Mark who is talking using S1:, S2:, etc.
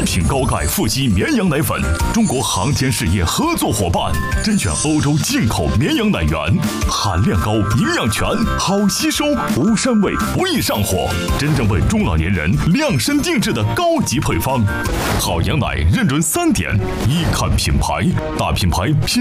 S1: 品高钙富硒绵羊奶粉，中国航天事业合作伙伴，甄选欧洲进口绵羊奶源，含量高，营养全，好吸收，无膻味，不易上火，真正为中老年人量身定制的高级配方。好羊奶认准3点：一看品牌，大品牌品